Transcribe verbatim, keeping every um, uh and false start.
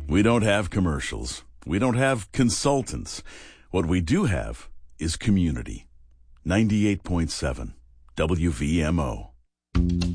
We don't have commercials. We don't have consultants. What we do have is community. ninety-eight point seven W V M O.